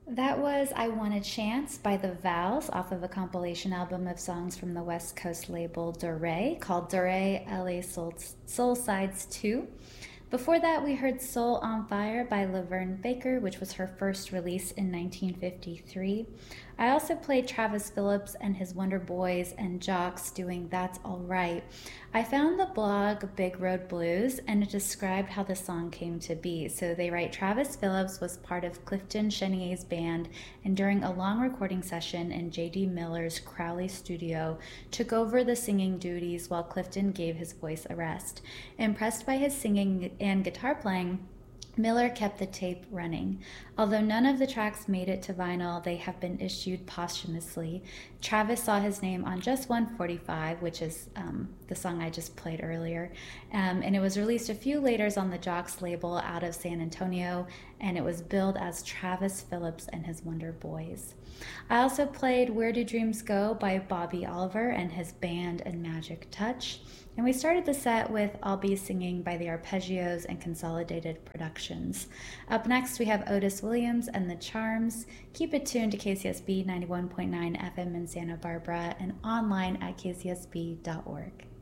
That was I Want a Chance by The Vals off of a compilation album of songs from the West Coast label Dore called Dore LA Soul Sides 2. Before that, we heard Soul on Fire by Laverne Baker, which was her first release in 1953. I also played Travis Phillips and his Wonder Boys and Jocks doing That's Alright. I found the blog Big Road Blues and it described how the song came to be. So they write Travis Phillips was part of Clifton Chenier's band and during a long recording session in J.D. Miller's Crowley studio, took over the singing duties while Clifton gave his voice a rest. Impressed by his singing and guitar playing, Miller kept the tape running. Although none of the tracks made it to vinyl, they have been issued posthumously. Travis saw his name on Just 145, which is the song I just played earlier, and it was released a few later on the Jocks label out of San Antonio, and it was billed as Travis Phillips and his Wonder Boys. I also played Where Do Dreams Go by Bobby Oliver and his band and Magic Touch. And we started the set with I'll Be Singing by the Arpeggios and Consolidated Productions. Up next, we have Otis Williams and the Charms. Keep it tuned to KCSB 91.9 FM in Santa Barbara and online at kcsb.org.